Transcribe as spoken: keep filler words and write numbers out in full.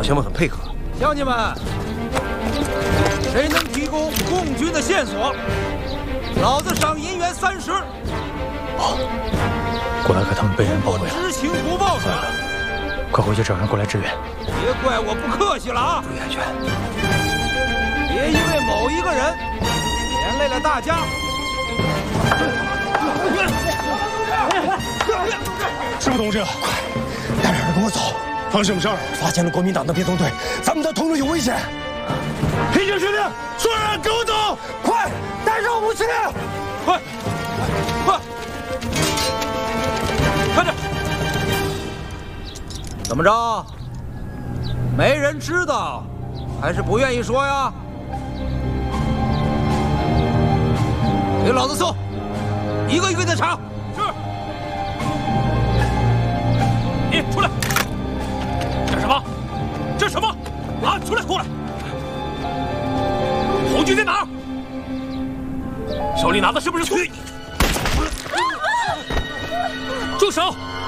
前们很配合。 乡亲们，谁能提供共军的线索，老子赏银元三十。 好，古拉克他们被人包围了， 知情不报者， 快回去找人过来支援。 别怪我不客气了啊！ 朱元全， 别因为某一个人连累了大家。 师傅同志，快带着人跟我走！发生什么事儿？发现了国民党的别动队，咱们的通路有危险。听清司令，所有人跟我走！快，带上武器！ 快，快，看着！怎么着？没人知道，还是不愿意说呀？给老子搜，一个一个的查。是。你出来！这什么？这什么？啊！出来！过来！红军在哪儿？手里拿的是不是枪？住手！